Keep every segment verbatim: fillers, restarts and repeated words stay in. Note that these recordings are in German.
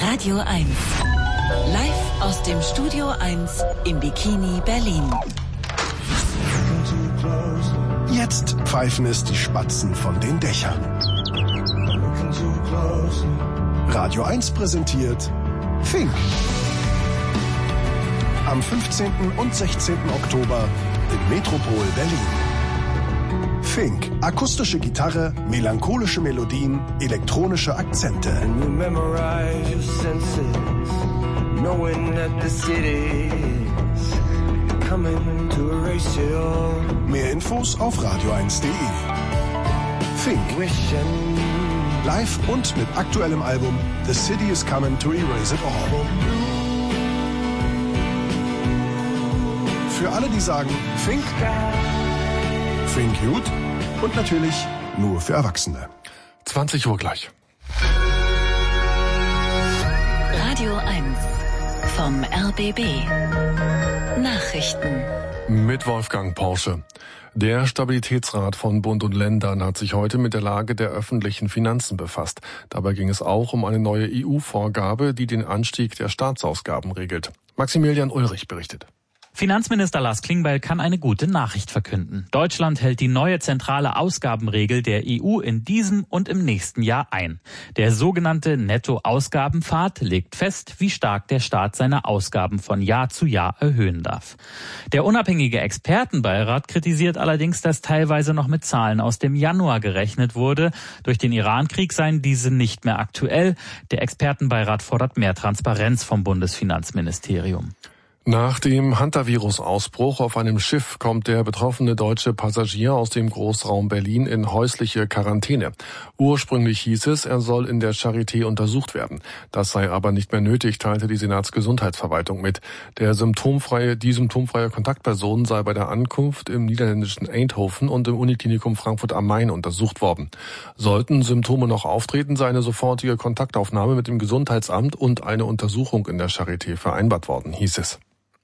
Radio eins. Live aus dem Studio eins im Bikini Berlin. Jetzt pfeifen es die Spatzen von den Dächern. Radio eins präsentiert Fink. Am fünfzehnten und sechzehnten Oktober im Metropol Berlin. Fink. Akustische Gitarre, melancholische Melodien, elektronische Akzente. Mehr Infos auf radio eins punkt de. Fink. Live und mit aktuellem Album The City is Coming to Erase It All. Für alle, die sagen Fink, Fink gut und natürlich nur für Erwachsene. zwanzig Uhr gleich. Radio eins vom R B B. Nachrichten. Mit Wolfgang Porsche. Der Stabilitätsrat von Bund und Ländern hat sich heute mit der Lage der öffentlichen Finanzen befasst. Dabei ging es auch um eine neue E U-Vorgabe, die den Anstieg der Staatsausgaben regelt. Maximilian Ulrich berichtet. Finanzminister Lars Klingbeil kann eine gute Nachricht verkünden. Deutschland hält die neue zentrale Ausgabenregel der E U in diesem und im nächsten Jahr ein. Der sogenannte Nettoausgabenpfad legt fest, wie stark der Staat seine Ausgaben von Jahr zu Jahr erhöhen darf. Der unabhängige Expertenbeirat kritisiert allerdings, dass teilweise noch mit Zahlen aus dem Januar gerechnet wurde. Durch den Irankrieg seien diese nicht mehr aktuell. Der Expertenbeirat fordert mehr Transparenz vom Bundesfinanzministerium. Nach dem Hantavirus-Ausbruch auf einem Schiff kommt der betroffene deutsche Passagier aus dem Großraum Berlin in häusliche Quarantäne. Ursprünglich hieß es, er soll in der Charité untersucht werden. Das sei aber nicht mehr nötig, teilte die Senatsgesundheitsverwaltung mit. Der symptomfreie, die symptomfreie Kontaktperson sei bei der Ankunft im niederländischen Eindhoven und im Uniklinikum Frankfurt am Main untersucht worden. Sollten Symptome noch auftreten, sei eine sofortige Kontaktaufnahme mit dem Gesundheitsamt und eine Untersuchung in der Charité vereinbart worden, hieß es.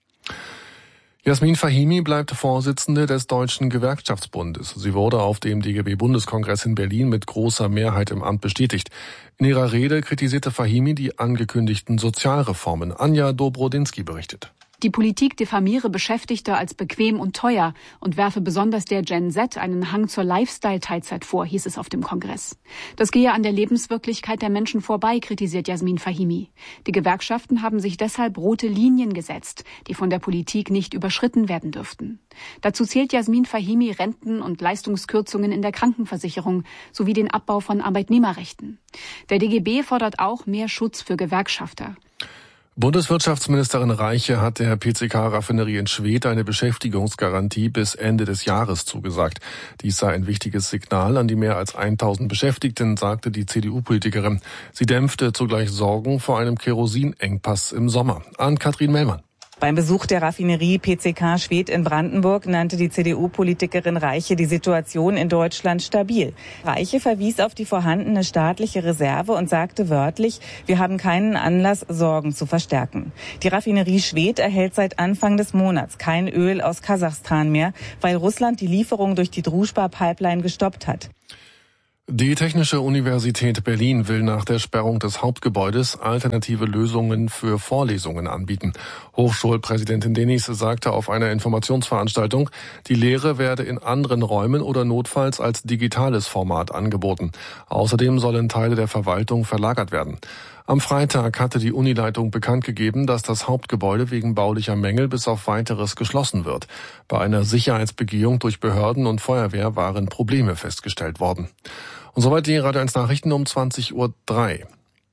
Jasmin Fahimi bleibt Vorsitzende des Deutschen Gewerkschaftsbundes. Sie wurde auf dem D G B-Bundeskongress in Berlin mit großer Mehrheit im Amt bestätigt. In ihrer Rede kritisierte Fahimi die angekündigten Sozialreformen. Anja Dobrodinsky berichtet. Die Politik diffamiere Beschäftigte als bequem und teuer und werfe besonders der Gen Z einen Hang zur Lifestyle-Teilzeit vor, hieß es auf dem Kongress. Das gehe an der Lebenswirklichkeit der Menschen vorbei, kritisiert Jasmin Fahimi. Die Gewerkschaften haben sich deshalb rote Linien gesetzt, die von der Politik nicht überschritten werden dürften. Dazu zählt Jasmin Fahimi Renten- und Leistungskürzungen in der Krankenversicherung sowie den Abbau von Arbeitnehmerrechten. Der D G B fordert auch mehr Schutz für Gewerkschafter. Bundeswirtschaftsministerin Reiche hat der P C K-Raffinerie in Schwedt eine Beschäftigungsgarantie bis Ende des Jahres zugesagt. Dies sei ein wichtiges Signal an die mehr als tausend Beschäftigten, sagte die C D U-Politikerin. Sie dämpfte zugleich Sorgen vor einem Kerosinengpass im Sommer. Ann-Kathrin Mellmann. Beim Besuch der Raffinerie P C K Schwedt in Brandenburg nannte die C D U-Politikerin Reiche die Situation in Deutschland stabil. Reiche verwies auf die vorhandene staatliche Reserve und sagte wörtlich, wir haben keinen Anlass, Sorgen zu verstärken. Die Raffinerie Schwedt erhält seit Anfang des Monats kein Öl aus Kasachstan mehr, weil Russland die Lieferung durch die Druzhba-Pipeline gestoppt hat. Die Technische Universität Berlin will nach der Sperrung des Hauptgebäudes alternative Lösungen für Vorlesungen anbieten. Hochschulpräsidentin Denis sagte auf einer Informationsveranstaltung, die Lehre werde in anderen Räumen oder notfalls als digitales Format angeboten. Außerdem sollen Teile der Verwaltung verlagert werden. Am Freitag hatte die Unileitung bekannt gegeben, dass das Hauptgebäude wegen baulicher Mängel bis auf Weiteres geschlossen wird. Bei einer Sicherheitsbegehung durch Behörden und Feuerwehr waren Probleme festgestellt worden. Und soweit die Radio eins Nachrichten um zwanzig Uhr drei.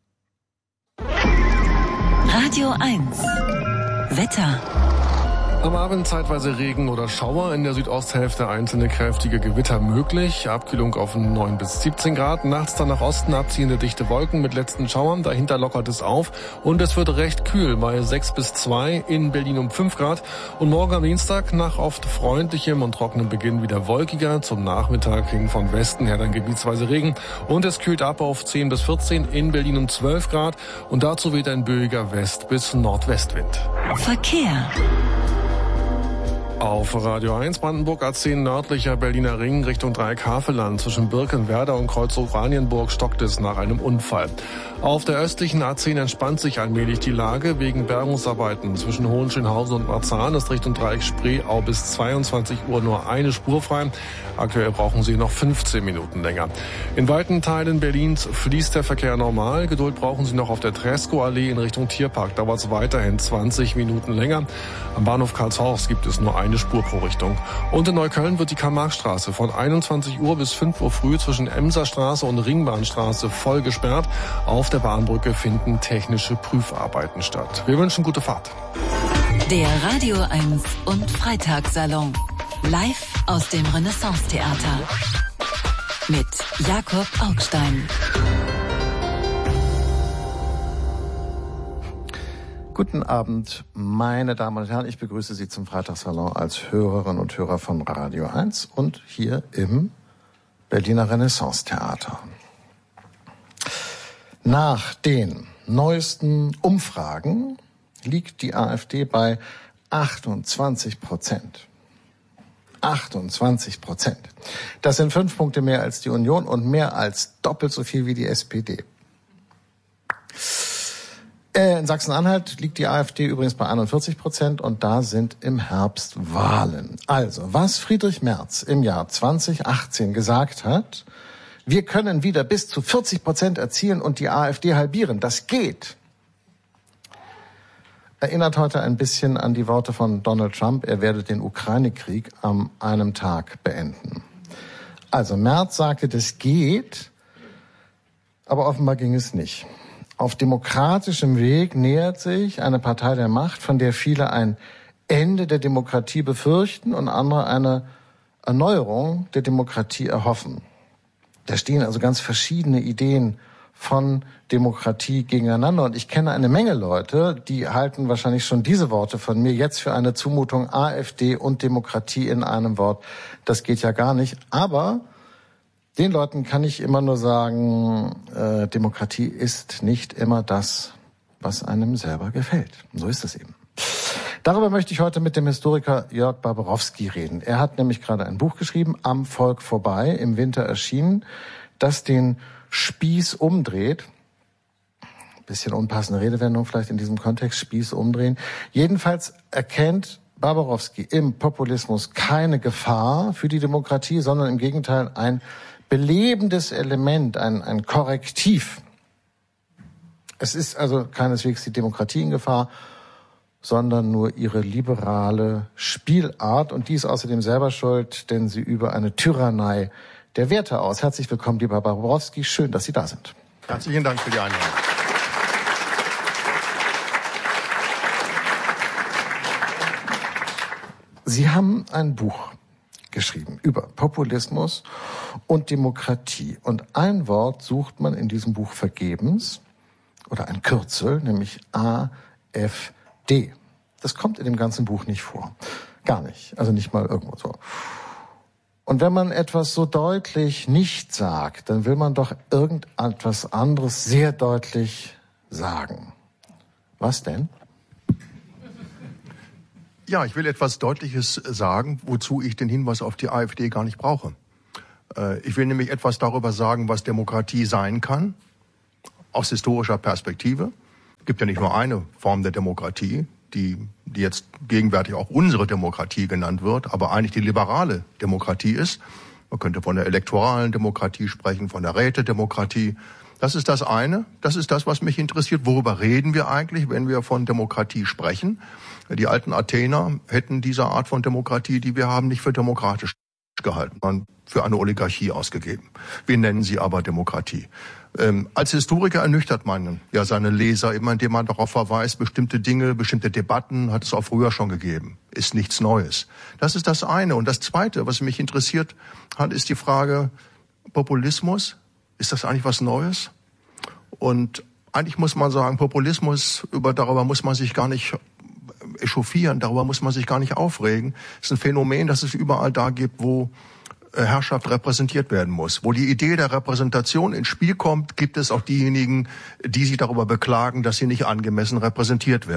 Radio eins. Wetter. Am Abend zeitweise Regen oder Schauer, in der Südosthälfte einzelne kräftige Gewitter möglich. Abkühlung auf neun bis siebzehn Grad. Nachts dann nach Osten abziehende dichte Wolken mit letzten Schauern. Dahinter lockert es auf. Und es wird recht kühl bei sechs bis zwei, in Berlin um fünf Grad. Und morgen am Dienstag nach oft freundlichem und trockenem Beginn wieder wolkiger. Zum Nachmittag hin von Westen her dann gebietsweise Regen. Und es kühlt ab auf zehn bis vierzehn, in Berlin um zwölf Grad. Und dazu weht ein böiger West- bis Nordwestwind. Verkehr. Auf Radio eins Brandenburg A zehn nördlicher Berliner Ring Richtung Dreieckhaveland. Zwischen Birkenwerder und Kreuz-Oranienburg stockt es nach einem Unfall. Auf der östlichen A zehn entspannt sich allmählich die Lage wegen Bergungsarbeiten. Zwischen Hohenschönhausen und Marzahn ist Richtung Dreieck Spreeau bis zweiundzwanzig Uhr nur eine Spur frei. Aktuell brauchen Sie noch fünfzehn Minuten länger. In weiten Teilen Berlins fließt der Verkehr normal. Geduld brauchen Sie noch auf der Tresco-Allee in Richtung Tierpark. Dauert es weiterhin zwanzig Minuten länger. Am Bahnhof Karlshorst gibt es nur eine Spur pro Richtung. Und in Neukölln wird die Karl-Marx-Straße von einundzwanzig Uhr bis fünf Uhr früh zwischen Emserstraße und Ringbahnstraße voll gesperrt. Auf der Bahnbrücke finden technische Prüfarbeiten statt. Wir wünschen gute Fahrt. Der Radio eins und Freitagssalon. Live aus dem Renaissance-Theater. Mit Jakob Augstein. Guten Abend, meine Damen und Herren. Ich begrüße Sie zum Freitagssalon als Hörerinnen und Hörer von Radio eins und hier im Berliner Renaissance-Theater. Nach den neuesten Umfragen liegt die AfD bei achtundzwanzig Prozent. achtundzwanzig Prozent. Das sind fünf Punkte mehr als die Union und mehr als doppelt so viel wie die S P D. In Sachsen-Anhalt liegt die AfD übrigens bei einundvierzig Prozent und da sind im Herbst Wahlen. Also, was Friedrich Merz im Jahr zweitausendachtzehn gesagt hat, wir können wieder bis zu vierzig Prozent erzielen und die AfD halbieren, das geht, erinnert heute ein bisschen an die Worte von Donald Trump, er werde den Ukraine-Krieg an einem Tag beenden. Also Merz sagte, das geht, aber offenbar ging es nicht. Auf demokratischem Weg nähert sich eine Partei der Macht, von der viele ein Ende der Demokratie befürchten und andere eine Erneuerung der Demokratie erhoffen. Da stehen also ganz verschiedene Ideen von Demokratie gegeneinander. Und ich kenne eine Menge Leute, die halten wahrscheinlich schon diese Worte von mir jetzt für eine Zumutung, AfD und Demokratie in einem Wort. Das geht ja gar nicht. Aber den Leuten kann ich immer nur sagen, äh, Demokratie ist nicht immer das, was einem selber gefällt. Und so ist es eben. Darüber möchte ich heute mit dem Historiker Jörg Barbarowski reden. Er hat nämlich gerade ein Buch geschrieben, Am Volk vorbei, im Winter erschienen, das den Spieß umdreht. Bisschen unpassende Redewendung vielleicht in diesem Kontext, Spieß umdrehen. Jedenfalls erkennt Barbarowski im Populismus keine Gefahr für die Demokratie, sondern im Gegenteil ein belebendes Element, ein, ein Korrektiv. Es ist also keineswegs die Demokratie in Gefahr, sondern nur ihre liberale Spielart. Und die ist außerdem selber schuld, denn sie übe eine Tyrannei der Werte aus. Herzlich willkommen, lieber Barbarowski. Schön, dass Sie da sind. Herzlichen Dank für die Einladung. Sie haben ein Buch geschrieben über Populismus und Demokratie. Und ein Wort sucht man in diesem Buch vergebens, oder ein Kürzel, nämlich A F D. Das kommt in dem ganzen Buch nicht vor. Gar nicht. Also nicht mal irgendwo so. Und wenn man etwas so deutlich nicht sagt, dann will man doch irgendetwas anderes sehr deutlich sagen. Was denn? Ja, ich will etwas Deutliches sagen, wozu ich den Hinweis auf die AfD gar nicht brauche. Ich will nämlich etwas darüber sagen, was Demokratie sein kann, aus historischer Perspektive. Es gibt ja nicht nur eine Form der Demokratie, die, die jetzt gegenwärtig auch unsere Demokratie genannt wird, aber eigentlich die liberale Demokratie ist. Man könnte von der elektoralen Demokratie sprechen, von der Rätedemokratie. Das ist das eine. Das ist das, was mich interessiert. Worüber reden wir eigentlich, wenn wir von Demokratie sprechen? Die alten Athener hätten diese Art von Demokratie, die wir haben, nicht für demokratisch gehalten, sondern für eine Oligarchie ausgegeben. Wir nennen sie aber Demokratie. Ähm, als Historiker ernüchtert man ja seine Leser immer, indem man darauf verweist, bestimmte Dinge, bestimmte Debatten hat es auch früher schon gegeben. Ist nichts Neues. Das ist das eine. Und das Zweite, was mich interessiert hat, ist die Frage, Populismus, ist das eigentlich was Neues? Und eigentlich muss man sagen, Populismus, über darüber muss man sich gar nicht echauffieren, darüber muss man sich gar nicht aufregen. Es ist ein Phänomen, das es überall da gibt, wo Herrschaft repräsentiert werden muss. Wo die Idee der Repräsentation ins Spiel kommt, gibt es auch diejenigen, die sich darüber beklagen, dass sie nicht angemessen repräsentiert werden.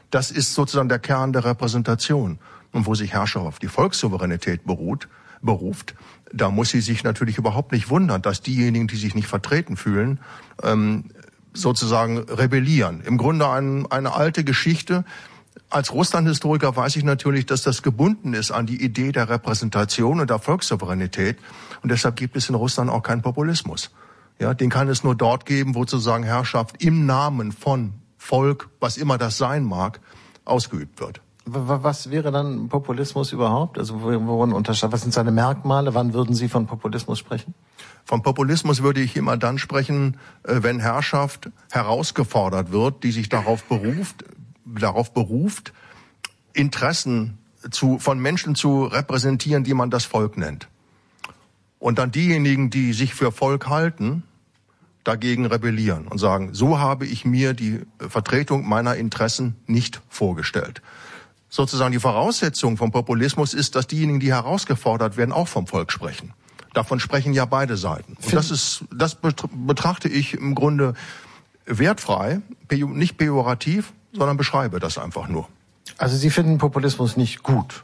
Das ist sozusagen der Kern der Repräsentation. Und wo sich Herrschaft auf die Volkssouveränität beruht, beruft, da muss sie sich natürlich überhaupt nicht wundern, dass diejenigen, die sich nicht vertreten fühlen, ähm, sozusagen rebellieren. Im Grunde ein, eine alte Geschichte. Als Russland-Historiker weiß ich natürlich, dass das gebunden ist an die Idee der Repräsentation und der Volkssouveränität. Und deshalb gibt es in Russland auch keinen Populismus. Ja, den kann es nur dort geben, wo sozusagen Herrschaft im Namen von Volk, was immer das sein mag, ausgeübt wird. Was wäre dann Populismus überhaupt? Also worin unterscheidet? Was sind seine Merkmale? Wann würden Sie von Populismus sprechen? Von Populismus würde ich immer dann sprechen, wenn Herrschaft herausgefordert wird, die sich darauf beruft, darauf beruft, Interessen zu, von Menschen zu repräsentieren, die man das Volk nennt. Und dann diejenigen, die sich für Volk halten, dagegen rebellieren und sagen, so habe ich mir die Vertretung meiner Interessen nicht vorgestellt. Sozusagen die Voraussetzung vom Populismus ist, dass diejenigen, die herausgefordert werden, auch vom Volk sprechen. Davon sprechen ja beide Seiten. Und das ist, das betrachte ich im Grunde wertfrei, nicht pejorativ, sondern beschreibe das einfach nur. Also Sie finden Populismus nicht gut?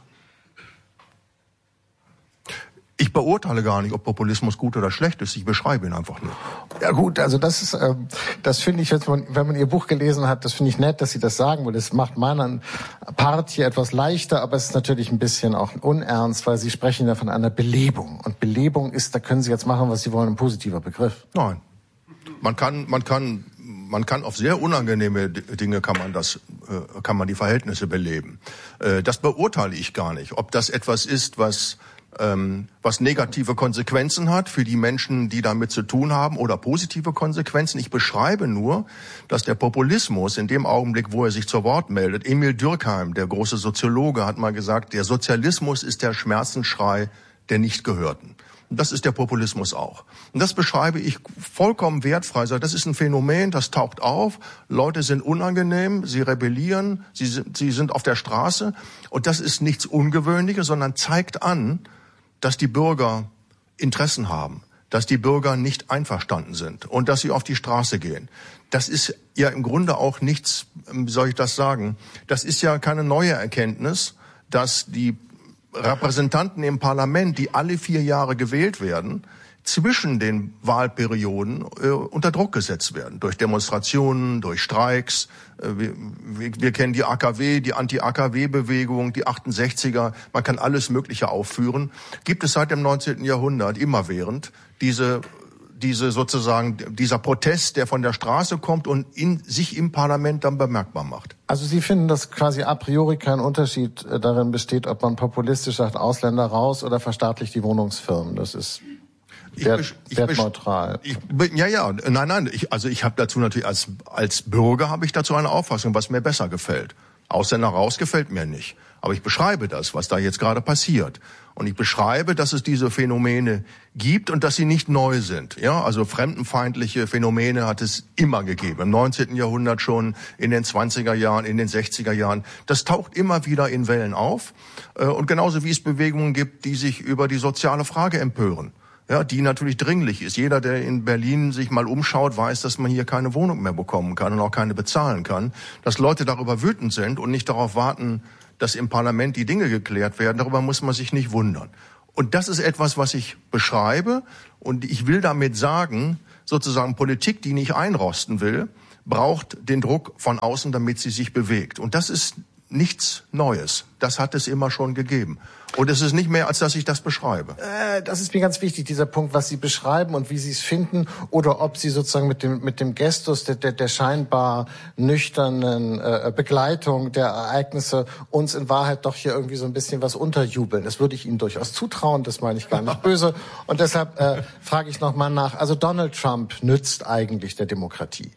Ich beurteile gar nicht, ob Populismus gut oder schlecht ist. Ich beschreibe ihn einfach nur. Ja gut, also das ist, ähm, das finde ich, wenn man, wenn man Ihr Buch gelesen hat, das finde ich nett, dass Sie das sagen, weil das macht meinen Part hier etwas leichter, aber es ist natürlich ein bisschen auch unernst, weil Sie sprechen ja von einer Belebung. Und Belebung ist, da können Sie jetzt machen, was Sie wollen, ein positiver Begriff. Nein. Man kann, man kann, man kann auf sehr unangenehme Dinge kann man das, äh, kann man die Verhältnisse beleben. Äh, das beurteile ich gar nicht. Ob das etwas ist, was Ähm, was negative Konsequenzen hat für die Menschen, die damit zu tun haben, oder positive Konsequenzen. Ich beschreibe nur, dass der Populismus in dem Augenblick, wo er sich zu Wort meldet, Emil Durkheim, der große Soziologe, hat mal gesagt, der Sozialismus ist der Schmerzensschrei der Nichtgehörten. Und das ist der Populismus auch. Und das beschreibe ich vollkommen wertfrei. Das ist ein Phänomen, das taucht auf. Leute sind unangenehm, sie rebellieren, sie sind, sie sind auf der Straße. Und das ist nichts Ungewöhnliches, sondern zeigt an, dass die Bürger Interessen haben, dass die Bürger nicht einverstanden sind und dass sie auf die Straße gehen. Das ist ja im Grunde auch nichts, wie soll ich das sagen, das ist ja keine neue Erkenntnis, dass die Repräsentanten im Parlament, die alle vier Jahre gewählt werden, zwischen den Wahlperioden äh, unter Druck gesetzt werden. Durch Demonstrationen, durch Streiks. Äh, wir, wir, wir kennen die A K W, die Anti-A K W-Bewegung, die achtundsechziger. Man kann alles Mögliche aufführen. Gibt es seit dem neunzehnten Jahrhundert immerwährend diese, diese sozusagen, dieser Protest, der von der Straße kommt und in, sich im Parlament dann bemerkbar macht. Also Sie finden, dass quasi a priori kein Unterschied äh, darin besteht, ob man populistisch sagt, Ausländer raus oder verstaatlicht die Wohnungsfirmen. Das ist Wert, ich, wertneutral. Ich, ja, ja, nein, nein. Ich, also ich habe dazu natürlich als als Bürger habe ich dazu eine Auffassung, was mir besser gefällt. Ausländer raus gefällt mir nicht. Aber ich beschreibe das, was da jetzt gerade passiert. Und ich beschreibe, dass es diese Phänomene gibt und dass sie nicht neu sind. Ja, also fremdenfeindliche Phänomene hat es immer gegeben. Im neunzehnten Jahrhundert schon, in den zwanziger Jahren, in den sechziger Jahren. Das taucht immer wieder in Wellen auf. Und genauso wie es Bewegungen gibt, die sich über die soziale Frage empören. Ja, die natürlich dringlich ist. Jeder, der in Berlin sich mal umschaut, weiß, dass man hier keine Wohnung mehr bekommen kann und auch keine bezahlen kann. Dass Leute darüber wütend sind und nicht darauf warten, dass im Parlament die Dinge geklärt werden, darüber muss man sich nicht wundern. Und das ist etwas, was ich beschreibe. Und ich will damit sagen, sozusagen Politik, die nicht einrosten will, braucht den Druck von außen, damit sie sich bewegt. Und das ist nichts Neues. Das hat es immer schon gegeben. Und es ist nicht mehr, als dass ich das beschreibe. Äh, das ist mir ganz wichtig, dieser Punkt, was Sie beschreiben und wie Sie es finden, oder ob Sie sozusagen mit dem mit dem Gestus der, der, der scheinbar nüchternen äh, Begleitung der Ereignisse uns in Wahrheit doch hier irgendwie so ein bisschen was unterjubeln. Das würde ich Ihnen durchaus zutrauen, das meine ich gar nicht böse. Und deshalb äh, frage ich nochmal nach. Also Donald Trump nützt eigentlich der Demokratie?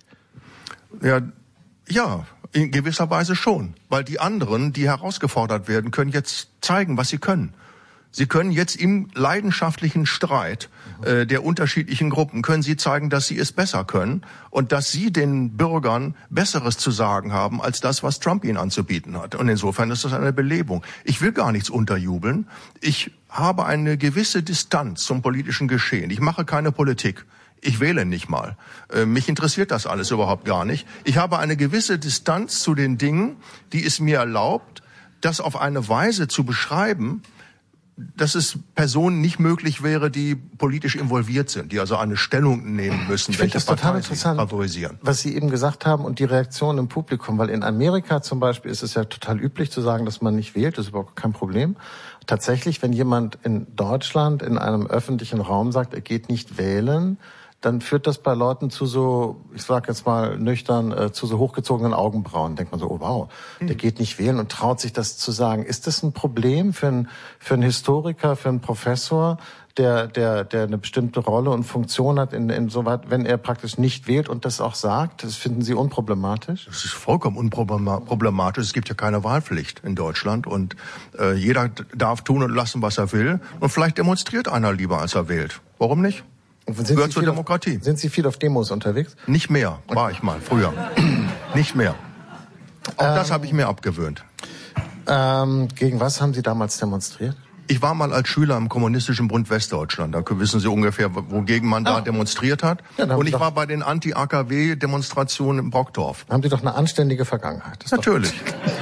Ja, ja. In gewisser Weise schon, weil die anderen, die herausgefordert werden, können jetzt zeigen, was sie können. Sie können jetzt im leidenschaftlichen Streit äh, der unterschiedlichen Gruppen, können sie zeigen, dass sie es besser können und dass sie den Bürgern Besseres zu sagen haben, als das, was Trump ihnen anzubieten hat. Und insofern ist das eine Belebung. Ich will gar nichts unterjubeln. Ich habe eine gewisse Distanz zum politischen Geschehen. Ich mache keine Politik. Ich wähle nicht mal. Äh, mich interessiert das alles überhaupt gar nicht. Ich habe eine gewisse Distanz zu den Dingen, die es mir erlaubt, das auf eine Weise zu beschreiben, dass es Personen nicht möglich wäre, die politisch involviert sind, die also eine Stellung nehmen müssen, ich welche das total Partei interessant, sie favorisieren. Was Sie eben gesagt haben und die Reaktion im Publikum, weil in Amerika zum Beispiel ist es ja total üblich zu sagen, dass man nicht wählt, das ist überhaupt kein Problem. Tatsächlich, wenn jemand in Deutschland in einem öffentlichen Raum sagt, er geht nicht wählen, dann führt das bei Leuten zu so, ich sag jetzt mal nüchtern, äh, zu so hochgezogenen Augenbrauen. Denkt man so, oh wow, der geht nicht wählen und traut sich das zu sagen. Ist das ein Problem für einen, für einen Historiker, für einen Professor, der, der, der eine bestimmte Rolle und Funktion hat, in, insoweit, wenn er praktisch nicht wählt und das auch sagt? Das finden Sie unproblematisch? Das ist vollkommen unproblematisch. Es gibt ja keine Wahlpflicht in Deutschland und äh, jeder darf tun und lassen, was er will. Und vielleicht demonstriert einer lieber, als er wählt. Warum nicht? Gehört zur Demokratie. Auf, sind Sie viel auf Demos unterwegs? Nicht mehr, war ich mal, früher. Nicht mehr. Auch ähm, das habe ich mir abgewöhnt. Ähm, gegen was haben Sie damals demonstriert? Ich war mal als Schüler im Kommunistischen Bund Westdeutschland. Da wissen Sie ungefähr, wogegen man da ah. demonstriert hat. Ja, und ich war bei den Anti-A K W-Demonstrationen in Brockdorf. Haben Sie doch eine anständige Vergangenheit. Das Natürlich.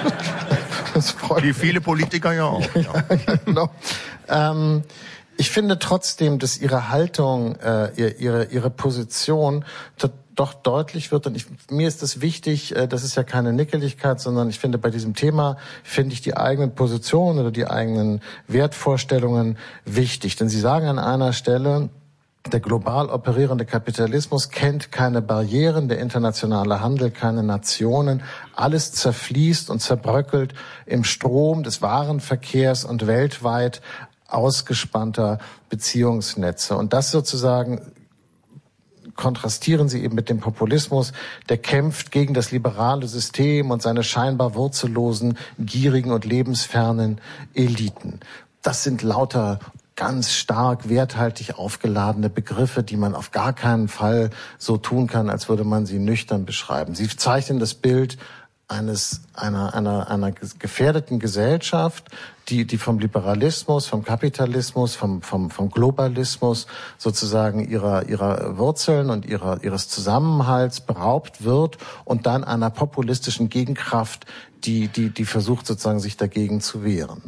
Das freut Wie viele Politiker ja auch. Ja. Ja, genau. ähm, Ich finde trotzdem, dass Ihre Haltung, äh, ihre ihre Position doch deutlich wird. Und ich, mir ist es wichtig, äh, das ist ja keine Nickeligkeit, sondern ich finde, bei diesem Thema finde ich die eigenen Positionen oder die eigenen Wertvorstellungen wichtig. Denn Sie sagen an einer Stelle, der global operierende Kapitalismus kennt keine Barrieren, der internationale Handel keine Nationen. Alles zerfließt und zerbröckelt im Strom des Warenverkehrs und weltweit ausgespannter Beziehungsnetze. Und das sozusagen kontrastieren Sie eben mit dem Populismus, der kämpft gegen das liberale System und seine scheinbar wurzellosen, gierigen und lebensfernen Eliten. Das sind lauter ganz stark werthaltig aufgeladene Begriffe, die man auf gar keinen Fall so tun kann, als würde man sie nüchtern beschreiben. Sie zeichnen das Bild eines einer einer einer gefährdeten Gesellschaft, die die vom Liberalismus, vom Kapitalismus, vom vom vom Globalismus sozusagen ihrer ihrer Wurzeln und ihrer ihres Zusammenhalts beraubt wird und dann einer populistischen Gegenkraft, die die die versucht sozusagen sich dagegen zu wehren.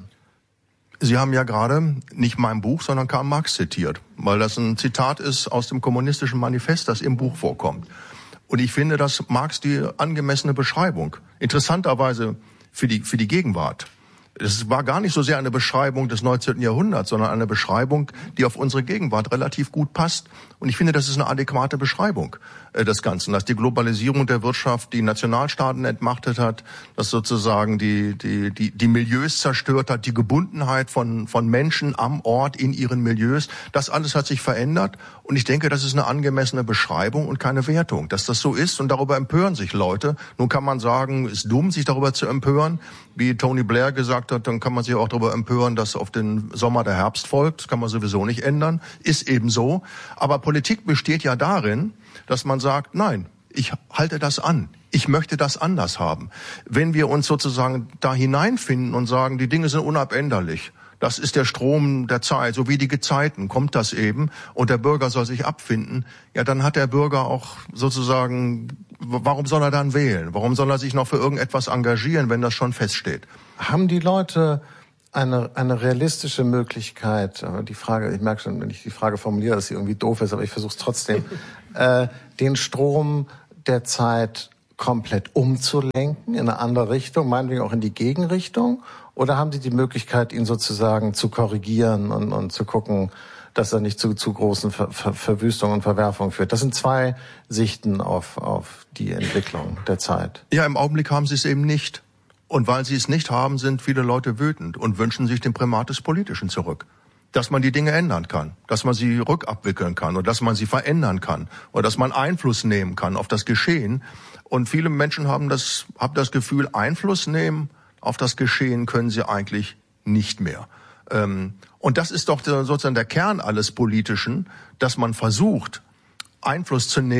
Sie haben ja gerade nicht mein Buch, sondern Karl Marx zitiert, weil das ein Zitat ist aus dem Kommunistischen Manifest, das im Buch vorkommt. Und ich finde, dass Marx die angemessene Beschreibung, interessanterweise für die, für die Gegenwart. Es war gar nicht so sehr eine Beschreibung des neunzehnten Jahrhunderts, sondern eine Beschreibung, die auf unsere Gegenwart relativ gut passt. Und ich finde, das ist eine adäquate Beschreibung äh, des Ganzen, dass die Globalisierung der Wirtschaft die Nationalstaaten entmachtet hat, dass sozusagen die die die die Milieus zerstört hat, die Gebundenheit von von Menschen am Ort in ihren Milieus. Das alles hat sich verändert und ich denke, das ist eine angemessene Beschreibung und keine Wertung, dass das so ist und darüber empören sich Leute. Nun kann man sagen, es ist dumm, sich darüber zu empören, wie Tony Blair gesagt hat, dann kann man sich auch darüber empören, dass auf den Sommer der Herbst folgt. Das kann man sowieso nicht ändern, ist eben so. Aber Politik besteht ja darin, dass man sagt, nein, ich halte das an. Ich möchte das anders haben. Wenn wir uns sozusagen da hineinfinden und sagen, die Dinge sind unabänderlich, das ist der Strom der Zeit, so wie die Gezeiten, kommt das eben und der Bürger soll sich abfinden, ja, dann hat der Bürger auch sozusagen, warum soll er dann wählen? Warum soll er sich noch für irgendetwas engagieren, wenn das schon feststeht? Haben die Leute eine eine realistische Möglichkeit, die Frage, ich merke schon, wenn ich die Frage formuliere, dass sie irgendwie doof ist, aber ich versuche es trotzdem, äh, den Strom der Zeit komplett umzulenken in eine andere Richtung, meinetwegen auch in die Gegenrichtung? Oder haben Sie die Möglichkeit, ihn sozusagen zu korrigieren und, und zu gucken, dass er nicht zu, zu großen Ver, Ver, Verwüstungen und Verwerfungen führt? Das sind zwei Sichten auf, auf die Entwicklung der Zeit. Ja, im Augenblick haben Sie es eben nicht. Und weil Sie es nicht haben, sind viele Leute wütend und wünschen sich den Primat des Politischen zurück. Dass man die Dinge ändern kann, dass man sie rückabwickeln kann oder dass man sie verändern kann oder dass man Einfluss nehmen kann auf das Geschehen. Und viele Menschen haben das, haben das Gefühl, Einfluss nehmen auf das Geschehen können sie eigentlich nicht mehr. Ähm, und das ist doch sozusagen der Kern alles Politischen, dass man versucht, Einfluss zu nehmen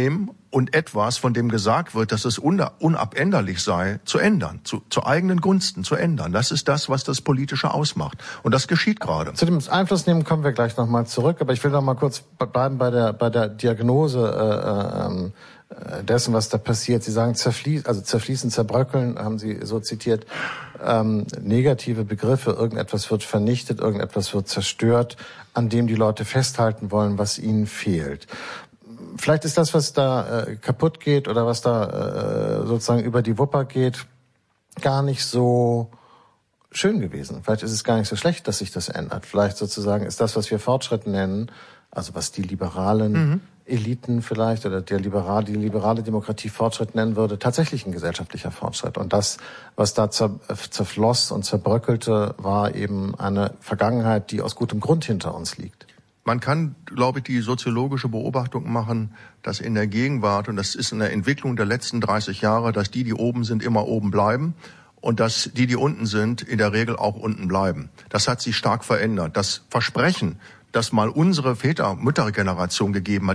und etwas, von dem gesagt wird, dass es unabänderlich sei, zu ändern, zu, zu eigenen Gunsten zu ändern. Das ist das, was das Politische ausmacht. Und das geschieht gerade. Zu dem Einflussnehmen kommen wir gleich nochmal zurück, aber ich will noch mal kurz bleiben bei der, bei der Diagnose äh, äh, dessen, was da passiert. Sie sagen zerfließen, also zerfließen, zerbröckeln, haben Sie so zitiert, ähm, negative Begriffe, irgendetwas wird vernichtet, irgendetwas wird zerstört, an dem die Leute festhalten wollen, was ihnen fehlt. Vielleicht ist das, was da äh, kaputt geht oder was da äh, sozusagen über die Wupper geht, gar nicht so schön gewesen. Vielleicht ist es gar nicht so schlecht, dass sich das ändert. Vielleicht sozusagen ist das, was wir Fortschritt nennen, also was die liberalen mhm. Eliten vielleicht oder der liberale, die liberale Demokratie Fortschritt nennen würde, tatsächlich ein gesellschaftlicher Fortschritt. Und das, was da zer, zerfloss und zerbröckelte, war eben eine Vergangenheit, die aus gutem Grund hinter uns liegt. Man kann, glaube ich, die soziologische Beobachtung machen, dass in der Gegenwart, und das ist in der Entwicklung der letzten dreißig Jahre, dass die, die oben sind, immer oben bleiben und dass die, die unten sind, in der Regel auch unten bleiben. Das hat sich stark verändert. Das Versprechen, das mal unsere Väter-, Müttergeneration gegeben hat,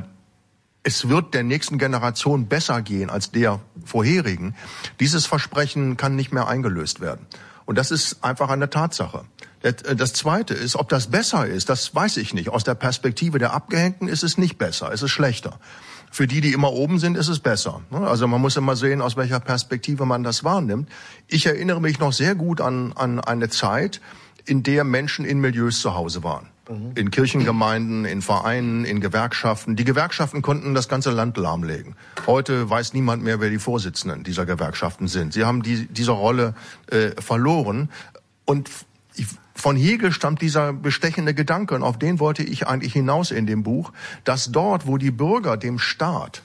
es wird der nächsten Generation besser gehen als der vorherigen, dieses Versprechen kann nicht mehr eingelöst werden. Und das ist einfach eine Tatsache. Das Zweite ist, ob das besser ist, das weiß ich nicht. Aus der Perspektive der Abgehängten ist es nicht besser, es ist schlechter. Für die, die immer oben sind, ist es besser. Also man muss immer sehen, aus welcher Perspektive man das wahrnimmt. Ich erinnere mich noch sehr gut an, an eine Zeit, in der Menschen in Milieus zu Hause waren. Mhm. In Kirchengemeinden, in Vereinen, in Gewerkschaften. Die Gewerkschaften konnten das ganze Land lahmlegen. Heute weiß niemand mehr, wer die Vorsitzenden dieser Gewerkschaften sind. Sie haben die, diese Rolle äh, verloren. Und ich, von Hegel stammt dieser bestechende Gedanke, und auf den wollte ich eigentlich hinaus in dem Buch, dass dort, wo die Bürger dem Staat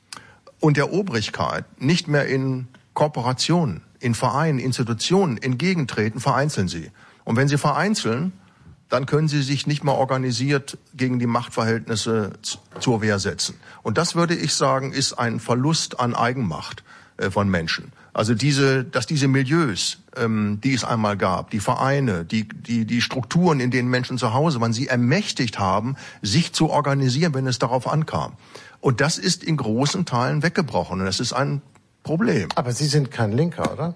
und der Obrigkeit nicht mehr in Kooperationen, in Vereinen, Institutionen entgegentreten, vereinzeln sie. Und wenn sie vereinzeln, dann können sie sich nicht mehr organisiert gegen die Machtverhältnisse zur Wehr setzen. Und das, würde ich sagen, ist ein Verlust an Eigenmacht äh, von Menschen. Also diese, dass diese Milieus, ähm, die es einmal gab, die Vereine, die, die, die Strukturen, in denen Menschen zu Hause waren, sie ermächtigt haben, sich zu organisieren, wenn es darauf ankam. Und das ist in großen Teilen weggebrochen. Und das ist ein Problem. Aber Sie sind kein Linker, oder?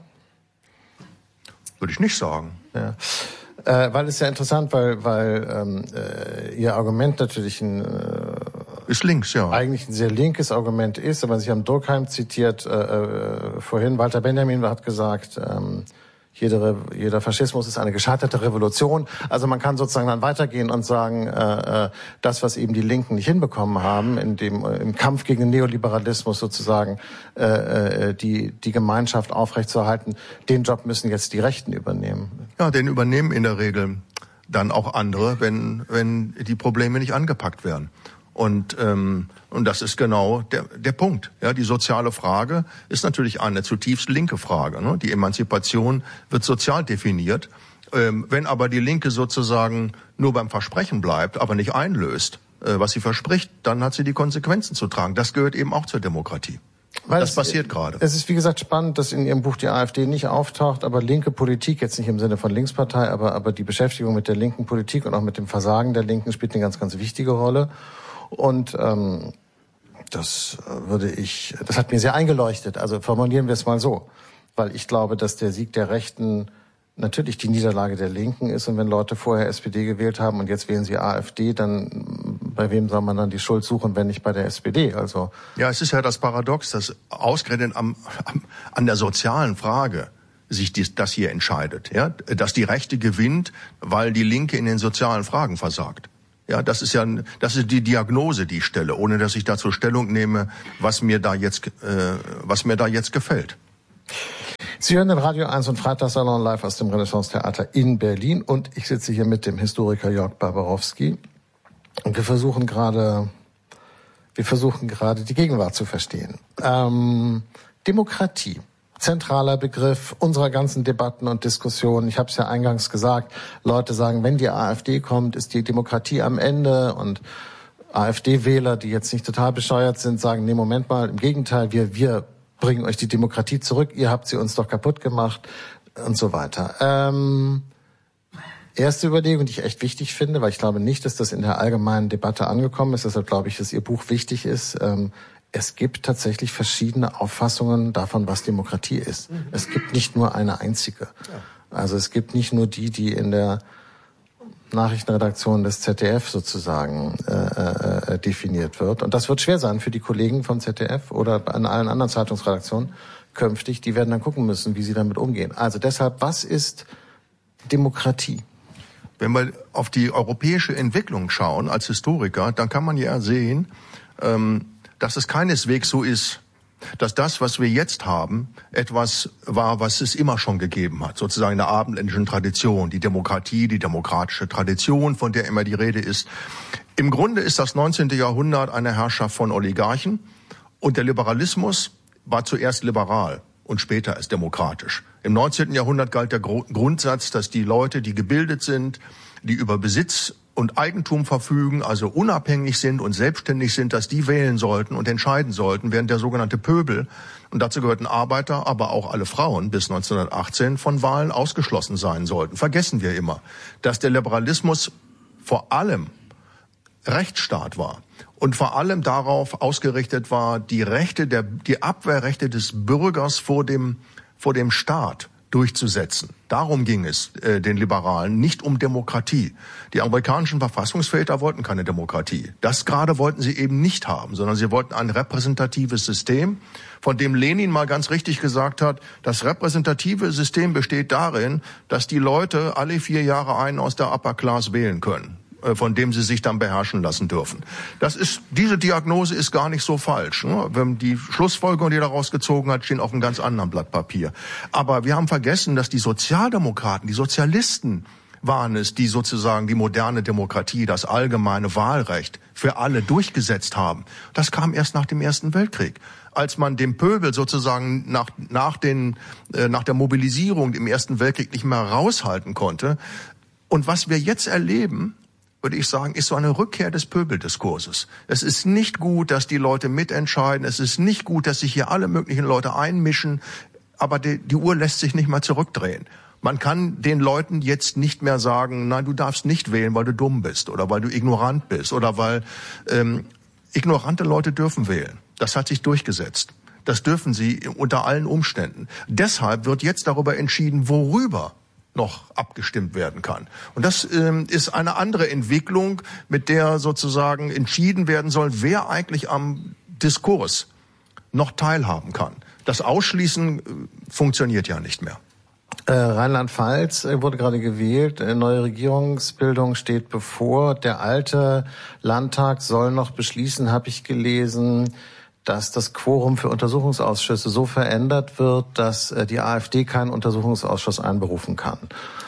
Würde ich nicht sagen. Ja. Äh, weil es ja interessant, weil, weil ähm, äh, Ihr Argument natürlich ein äh, ist links, ja. Eigentlich ein sehr linkes Argument ist, aber Sie haben Durkheim zitiert äh, äh, vorhin. Walter Benjamin hat gesagt, ähm, jeder, jeder Faschismus ist eine gescheiterte Revolution. Also man kann sozusagen dann weitergehen und sagen, äh, äh, das, was eben die Linken nicht hinbekommen haben, in dem äh, im Kampf gegen den Neoliberalismus sozusagen äh, äh, die die Gemeinschaft aufrechtzuerhalten, den Job müssen jetzt die Rechten übernehmen. Ja, den übernehmen in der Regel dann auch andere, wenn wenn die Probleme nicht angepackt werden. Und ähm, und das ist genau der der Punkt. Ja, die soziale Frage ist natürlich eine zutiefst linke Frage. Ne? Die Emanzipation wird sozial definiert. Ähm, wenn aber die Linke sozusagen nur beim Versprechen bleibt, aber nicht einlöst, äh, was sie verspricht, dann hat sie die Konsequenzen zu tragen. Das gehört eben auch zur Demokratie. Weil das es, passiert gerade. Es ist, wie gesagt, spannend, dass in Ihrem Buch die AfD nicht auftaucht, aber linke Politik, jetzt nicht im Sinne von Linkspartei, aber aber die Beschäftigung mit der linken Politik und auch mit dem Versagen der Linken spielt eine ganz, ganz wichtige Rolle. Und ähm, das würde ich, das hat mir sehr eingeleuchtet. Also formulieren wir es mal so, weil ich glaube, dass der Sieg der Rechten natürlich die Niederlage der Linken ist. Und wenn Leute vorher S P D gewählt haben und jetzt wählen sie AfD, dann bei wem soll man dann die Schuld suchen, wenn nicht bei der S P D? Also ja, es ist ja das Paradox, dass ausgerechnet am, am, an der sozialen Frage sich dies, das hier entscheidet, ja, dass die Rechte gewinnt, weil die Linke in den sozialen Fragen versagt. Ja, das ist ja, das ist die Diagnose, die ich stelle, ohne dass ich dazu Stellung nehme, was mir da jetzt, äh, was mir da jetzt gefällt. Sie hören den Radio eins und Freitagssalon live aus dem Renaissance-Theater in Berlin und ich sitze hier mit dem Historiker Jörg Barbarowski und wir versuchen gerade, wir versuchen gerade die Gegenwart zu verstehen. Ähm, Demokratie. Zentraler Begriff unserer ganzen Debatten und Diskussionen. Ich habe es ja eingangs gesagt, Leute sagen, wenn die AfD kommt, ist die Demokratie am Ende. Und AfD-Wähler, die jetzt nicht total bescheuert sind, sagen, nee, Moment mal, im Gegenteil, wir wir bringen euch die Demokratie zurück, ihr habt sie uns doch kaputt gemacht und so weiter. Ähm, erste Überlegung, die ich echt wichtig finde, weil ich glaube nicht, dass das in der allgemeinen Debatte angekommen ist, deshalb glaube ich, dass Ihr Buch wichtig ist. Ähm, es gibt tatsächlich verschiedene Auffassungen davon, was Demokratie ist. Mhm. Es gibt nicht nur eine einzige. Ja. Also es gibt nicht nur die, die in der Nachrichtenredaktion des Z D F sozusagen äh, äh, definiert wird. Und das wird schwer sein für die Kollegen vom Z D F oder an allen anderen Zeitungsredaktionen künftig. Die werden dann gucken müssen, wie sie damit umgehen. Also deshalb, was ist Demokratie? Wenn wir auf die europäische Entwicklung schauen als Historiker, dann kann man ja sehen, ähm, dass es keineswegs so ist, dass das, was wir jetzt haben, etwas war, was es immer schon gegeben hat. Sozusagen in der abendländischen Tradition, die Demokratie, die demokratische Tradition, von der immer die Rede ist. Im Grunde ist das neunzehnte Jahrhundert eine Herrschaft von Oligarchen und der Liberalismus war zuerst liberal und später erst demokratisch. Im neunzehnten Jahrhundert galt der Grundsatz, dass die Leute, die gebildet sind, die über Besitz und Eigentum verfügen, also unabhängig sind und selbstständig sind, dass die wählen sollten und entscheiden sollten, während der sogenannte Pöbel, und dazu gehörten Arbeiter, aber auch alle Frauen bis neunzehnhundertachtzehn, von Wahlen ausgeschlossen sein sollten. Vergessen wir immer, dass der Liberalismus vor allem Rechtsstaat war und vor allem darauf ausgerichtet war, die Rechte der, die Abwehrrechte des Bürgers vor dem, vor dem Staat durchzusetzen. Darum ging es äh, den Liberalen, nicht um Demokratie. Die amerikanischen Verfassungsväter wollten keine Demokratie. Das gerade wollten sie eben nicht haben, sondern sie wollten ein repräsentatives System, von dem Lenin mal ganz richtig gesagt hat, das repräsentative System besteht darin, dass die Leute alle vier Jahre einen aus der Upper Class wählen können, von dem sie sich dann beherrschen lassen dürfen. Das ist, diese Diagnose ist gar nicht so falsch. Ne? Wenn die Schlussfolgerungen, die daraus gezogen hat, stehen auf einem ganz anderen Blatt Papier. Aber wir haben vergessen, dass die Sozialdemokraten, die Sozialisten waren es, die sozusagen die moderne Demokratie, das allgemeine Wahlrecht für alle durchgesetzt haben. Das kam erst nach dem Ersten Weltkrieg. Als man dem Pöbel sozusagen nach, nach, den, äh, nach der Mobilisierung im Ersten Weltkrieg nicht mehr raushalten konnte. Und was wir jetzt erleben, würde ich sagen, ist so eine Rückkehr des Pöbeldiskurses. Es ist nicht gut, dass die Leute mitentscheiden. Es ist nicht gut, dass sich hier alle möglichen Leute einmischen. Aber die, die Uhr lässt sich nicht mehr zurückdrehen. Man kann den Leuten jetzt nicht mehr sagen, nein, du darfst nicht wählen, weil du dumm bist oder weil du ignorant bist oder weil ähm, ignorante Leute dürfen wählen. Das hat sich durchgesetzt. Das dürfen sie unter allen Umständen. Deshalb wird jetzt darüber entschieden, worüber noch abgestimmt werden kann. Und das ähm, ist eine andere Entwicklung, mit der sozusagen entschieden werden soll, wer eigentlich am Diskurs noch teilhaben kann. Das Ausschließen äh, funktioniert ja nicht mehr. Äh, Rheinland-Pfalz äh, wurde gerade gewählt, äh, neue Regierungsbildung steht bevor. Der alte Landtag soll noch beschließen, habe ich gelesen, dass das Quorum für Untersuchungsausschüsse so verändert wird, dass äh, die AfD keinen Untersuchungsausschuss einberufen kann,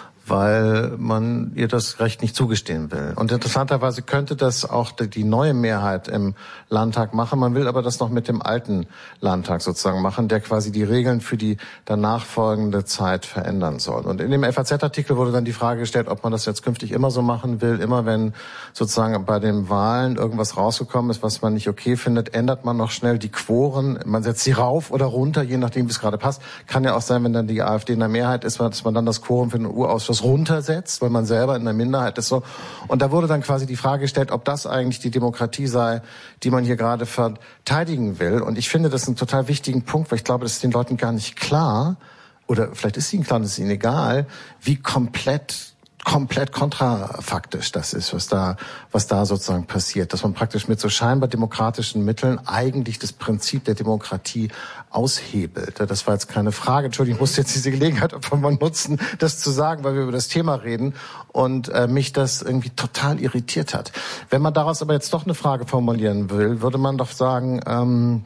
weil man ihr das Recht nicht zugestehen will. Und interessanterweise könnte das auch die neue Mehrheit im Landtag machen. Man will aber das noch mit dem alten Landtag sozusagen machen, der quasi die Regeln für die danach folgende Zeit verändern soll. Und in dem F A Z-Artikel wurde dann die Frage gestellt, ob man das jetzt künftig immer so machen will. Immer wenn sozusagen bei den Wahlen irgendwas rausgekommen ist, was man nicht okay findet, ändert man noch schnell die Quoren. Man setzt sie rauf oder runter, je nachdem, wie es gerade passt. Kann ja auch sein, wenn dann die AfD in der Mehrheit ist, dass man dann das Quorum für den Urausschuss runtersetzt, weil man selber in der Minderheit ist. So. Und da wurde dann quasi die Frage gestellt, ob das eigentlich die Demokratie sei, die man hier gerade verteidigen will. Und ich finde das einen total wichtigen Punkt, weil ich glaube, das ist den Leuten gar nicht klar, oder vielleicht ist ihnen klar, das ist ihnen egal, wie komplett komplett kontrafaktisch das ist, was da, was da sozusagen passiert, dass man praktisch mit so scheinbar demokratischen Mitteln eigentlich das Prinzip der Demokratie aushebelt. Das war jetzt keine Frage. Entschuldigung, ich musste jetzt diese Gelegenheit einfach mal nutzen, das zu sagen, weil wir über das Thema reden und äh, mich das irgendwie total irritiert hat. Wenn man daraus aber jetzt doch eine Frage formulieren will, würde man doch sagen, ähm,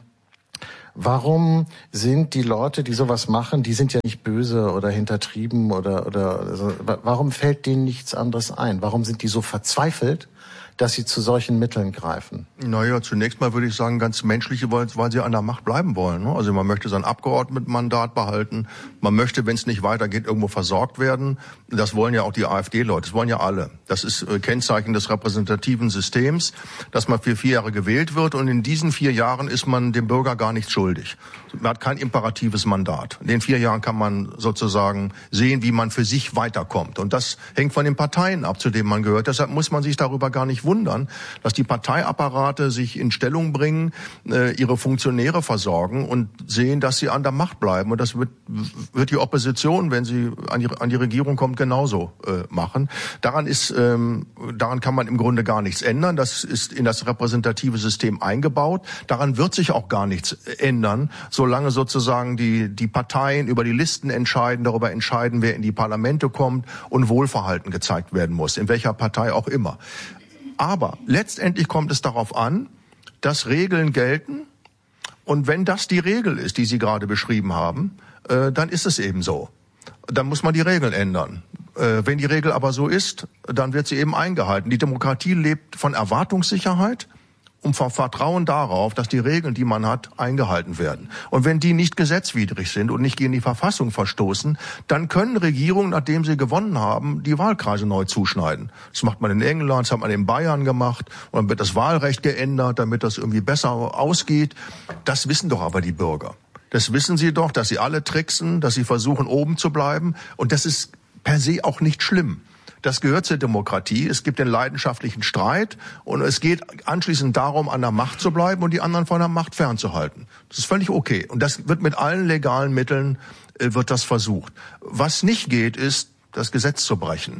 warum sind die Leute, die sowas machen, die sind ja nicht böse oder hintertrieben oder oder also, warum fällt denen nichts anderes ein? Warum sind die so verzweifelt, dass sie zu solchen Mitteln greifen? Naja, zunächst mal würde ich sagen, ganz menschliche, weil, weil sie an der Macht bleiben wollen. Ne? Also man möchte sein Abgeordnetenmandat behalten. Man möchte, wenn es nicht weitergeht, irgendwo versorgt werden. Das wollen ja auch die AfD-Leute. Das wollen ja alle. Das ist äh, Kennzeichen des repräsentativen Systems, dass man für vier Jahre gewählt wird. Und in diesen vier Jahren ist man dem Bürger gar nichts schuldig. Man hat kein imperatives Mandat. In den vier Jahren kann man sozusagen sehen, wie man für sich weiterkommt. Und das hängt von den Parteien ab, zu denen man gehört. Deshalb muss man sich darüber gar nicht nicht wundern, dass die Parteiapparate sich in Stellung bringen, ihre Funktionäre versorgen und sehen, dass sie an der Macht bleiben. Und das wird, wird die Opposition, wenn sie an die, an die Regierung kommt, genauso äh, machen. Daran ist, ähm, daran kann man im Grunde gar nichts ändern. Das ist in das repräsentative System eingebaut. Daran wird sich auch gar nichts ändern, solange sozusagen die, die Parteien über die Listen entscheiden, darüber entscheiden, wer in die Parlamente kommt und Wohlverhalten gezeigt werden muss, in welcher Partei auch immer. Aber letztendlich kommt es darauf an, dass Regeln gelten. Und wenn das die Regel ist, die Sie gerade beschrieben haben, äh, dann ist es eben so. Dann muss man die Regeln ändern. Äh, wenn die Regel aber so ist, dann wird sie eben eingehalten. Die Demokratie lebt von Erwartungssicherheit und vom Vertrauen darauf, dass die Regeln, die man hat, eingehalten werden. Und wenn die nicht gesetzwidrig sind und nicht gegen die Verfassung verstoßen, dann können Regierungen, nachdem sie gewonnen haben, die Wahlkreise neu zuschneiden. Das macht man in England, das hat man in Bayern gemacht. Und dann wird das Wahlrecht geändert, damit das irgendwie besser ausgeht. Das wissen doch aber die Bürger. Das wissen sie doch, dass sie alle tricksen, dass sie versuchen, oben zu bleiben. Und das ist per se auch nicht schlimm. Das gehört zur Demokratie. Es gibt den leidenschaftlichen Streit und es geht anschließend darum, an der Macht zu bleiben und die anderen von der Macht fernzuhalten. Das ist völlig okay. Und das wird mit allen legalen Mitteln, äh, wird das versucht. Was nicht geht, ist, das Gesetz zu brechen.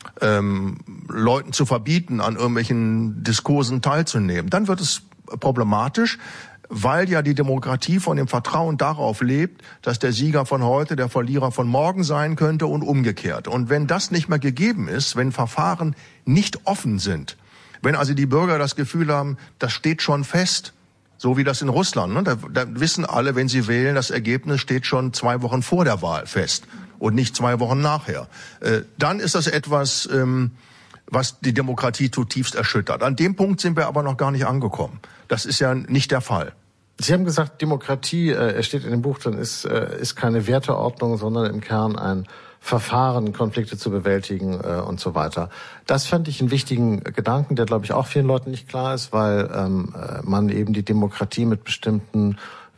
Ähm, Leuten zu verbieten, an irgendwelchen Diskursen teilzunehmen. Dann wird es problematisch, weil ja die Demokratie von dem Vertrauen darauf lebt, dass der Sieger von heute der Verlierer von morgen sein könnte und umgekehrt. Und wenn das nicht mehr gegeben ist, wenn Verfahren nicht offen sind, wenn also die Bürger das Gefühl haben, das steht schon fest, so wie das in Russland, ne? da, da wissen alle, wenn sie wählen, das Ergebnis steht schon zwei Wochen vor der Wahl fest und nicht zwei Wochen nachher, äh, dann ist das etwas, ähm, was die Demokratie zutiefst erschüttert. An dem Punkt sind wir aber noch gar nicht angekommen. Das ist ja nicht der Fall. Sie haben gesagt, Demokratie, äh, es steht in dem Buch drin, ist, äh, ist keine Werteordnung, sondern im Kern ein Verfahren, Konflikte zu bewältigen äh, und so weiter. Das fand ich einen wichtigen Gedanken, der, glaube ich, auch vielen Leuten nicht klar ist, weil ähm, man eben die Demokratie mit bestimmten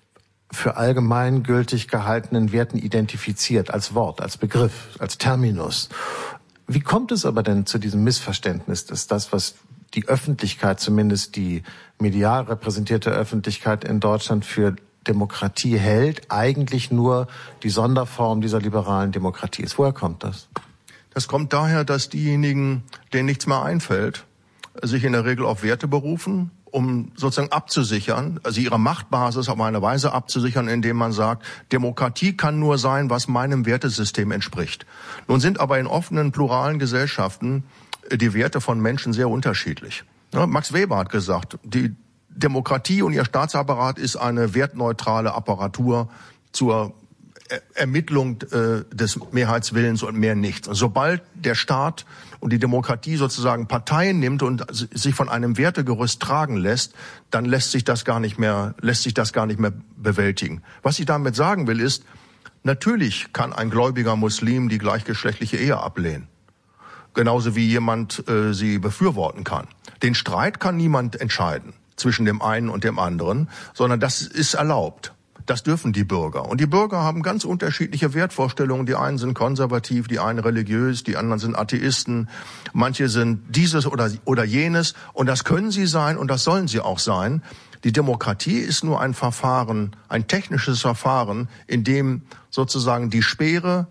für allgemeingültig gehaltenen Werten identifiziert, als Wort, als Begriff, als Terminus. Wie kommt es aber denn zu diesem Missverständnis, dass das, was die Öffentlichkeit, zumindest die medial repräsentierte Öffentlichkeit in Deutschland für Demokratie hält, eigentlich nur die Sonderform dieser liberalen Demokratie ist? Woher kommt das? Das kommt daher, dass diejenigen, denen nichts mehr einfällt, sich in der Regel auf Werte berufen, um sozusagen abzusichern, also ihre Machtbasis auf eine Weise abzusichern, indem man sagt, Demokratie kann nur sein, was meinem Wertesystem entspricht. Nun sind aber in offenen, pluralen Gesellschaften die Werte von Menschen sehr unterschiedlich. Ja, Max Weber hat gesagt, die Demokratie und ihr Staatsapparat ist eine wertneutrale Apparatur zur Ermittlung äh, des Mehrheitswillens und mehr nichts. Und sobald der Staat und die Demokratie sozusagen Parteien nimmt und sich von einem Wertegerüst tragen lässt, dann lässt sich das gar nicht mehr, lässt sich das gar nicht mehr bewältigen. Was ich damit sagen will, ist, natürlich kann ein gläubiger Muslim die gleichgeschlechtliche Ehe ablehnen. Genauso wie jemand äh, sie befürworten kann. Den Streit kann niemand entscheiden zwischen dem einen und dem anderen, sondern das ist erlaubt. Das dürfen die Bürger. Und die Bürger haben ganz unterschiedliche Wertvorstellungen. Die einen sind konservativ, die einen religiös, die anderen sind Atheisten. Manche sind dieses oder, oder jenes. Und das können sie sein und das sollen sie auch sein. Die Demokratie ist nur ein Verfahren, ein technisches Verfahren, in dem sozusagen die Speere,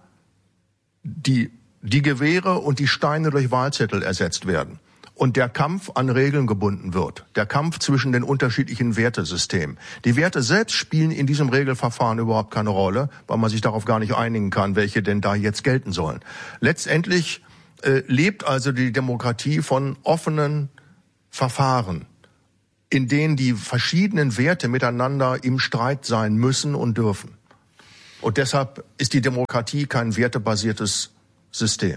die die Gewehre und die Steine durch Wahlzettel ersetzt werden und der Kampf an Regeln gebunden wird, der Kampf zwischen den unterschiedlichen Wertesystemen. Die Werte selbst spielen in diesem Regelverfahren überhaupt keine Rolle, weil man sich darauf gar nicht einigen kann, welche denn da jetzt gelten sollen. Letztendlich äh, lebt also die Demokratie von offenen Verfahren, in denen die verschiedenen Werte miteinander im Streit sein müssen und dürfen. Und deshalb ist die Demokratie kein wertebasiertes System.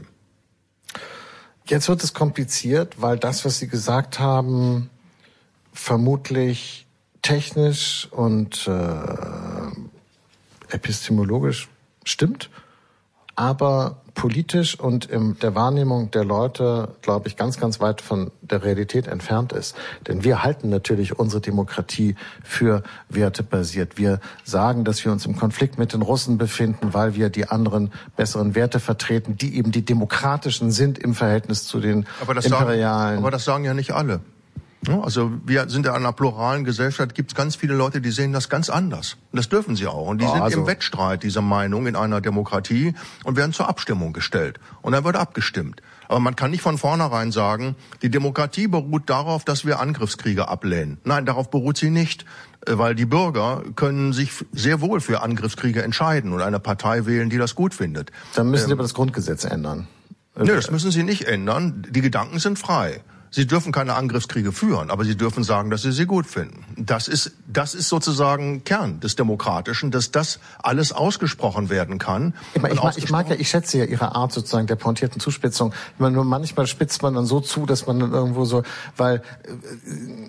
Jetzt wird es kompliziert, weil das, was Sie gesagt haben, vermutlich technisch und äh, epistemologisch stimmt. aber politisch und in der Wahrnehmung der Leute, glaube ich, ganz, ganz weit von der Realität entfernt ist. Denn wir halten natürlich unsere Demokratie für wertebasiert. Wir sagen, dass wir uns im Konflikt mit den Russen befinden, weil wir die anderen besseren Werte vertreten, die eben die demokratischen sind im Verhältnis zu den aber das imperialen. Sagen, aber das sagen ja nicht alle. Also wir sind ja in einer pluralen Gesellschaft, gibt es ganz viele Leute, die sehen das ganz anders. Und das dürfen sie auch. Und die ja, sind also im Wettstreit dieser Meinung in einer Demokratie und werden zur Abstimmung gestellt. Und dann wird abgestimmt. Aber man kann nicht von vornherein sagen, die Demokratie beruht darauf, dass wir Angriffskriege ablehnen. Nein, darauf beruht sie nicht. Weil die Bürger können sich sehr wohl für Angriffskriege entscheiden und eine Partei wählen, die das gut findet. Dann müssen ähm, Sie aber das Grundgesetz ändern. Nö, das müssen Sie nicht ändern. Die Gedanken sind frei. Sie dürfen keine Angriffskriege führen, aber Sie dürfen sagen, dass Sie sie gut finden. Das ist, das ist sozusagen Kern des Demokratischen, dass das alles ausgesprochen werden kann. Ich, ich, mag, ich mag ja, ich schätze ja Ihre Art sozusagen der pointierten Zuspitzung. Ich meine, nur manchmal spitzt man dann so zu, dass man dann irgendwo so, weil äh,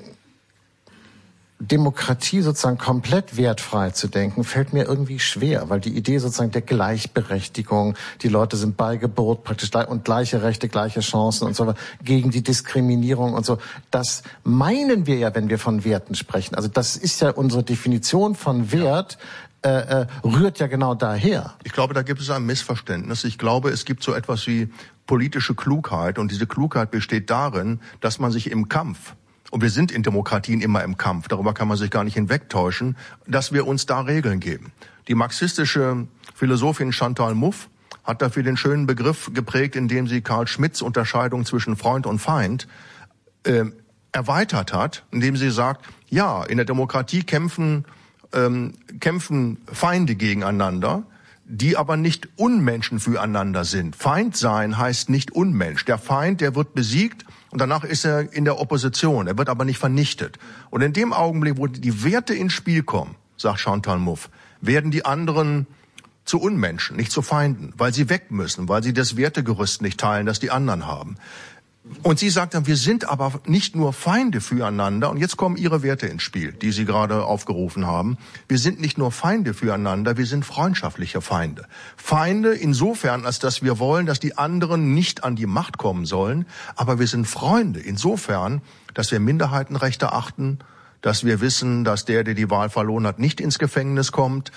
Demokratie sozusagen komplett wertfrei zu denken, fällt mir irgendwie schwer, weil die Idee sozusagen der Gleichberechtigung, die Leute sind bei Geburt praktisch und gleiche Rechte, gleiche Chancen und so weiter, gegen die Diskriminierung und so, das meinen wir ja, wenn wir von Werten sprechen. Also das ist ja unsere Definition von Wert, äh, äh, rührt ja genau daher. Ich glaube, da gibt es ein Missverständnis. Ich glaube, es gibt so etwas wie politische Klugheit und diese Klugheit besteht darin, dass man sich im Kampf, und wir sind in Demokratien immer im Kampf, darüber kann man sich gar nicht hinwegtäuschen, dass wir uns da Regeln geben. Die marxistische Philosophin Chantal Mouffe hat dafür den schönen Begriff geprägt, indem sie Karl Schmitts Unterscheidung zwischen Freund und Feind äh, erweitert hat, indem sie sagt, ja, in der Demokratie kämpfen, ähm, kämpfen Feinde gegeneinander, die aber nicht Unmenschen füreinander sind. Feind sein heißt nicht Unmensch. Der Feind, der wird besiegt und danach ist er in der Opposition. Er wird aber nicht vernichtet. Und in dem Augenblick, wo die Werte ins Spiel kommen, sagt Chantal Mouffe, werden die anderen zu Unmenschen, nicht zu Feinden, weil sie weg müssen, weil sie das Wertegerüst nicht teilen, das die anderen haben. Und sie sagt dann, wir sind aber nicht nur Feinde füreinander, und jetzt kommen ihre Werte ins Spiel, die Sie gerade aufgerufen haben. Wir sind nicht nur Feinde füreinander, wir sind freundschaftliche Feinde. Feinde insofern, als dass wir wollen, dass die anderen nicht an die Macht kommen sollen, aber wir sind Freunde insofern, dass wir Minderheitenrechte achten, dass wir wissen, dass der, der die Wahl verloren hat, nicht ins Gefängnis kommt,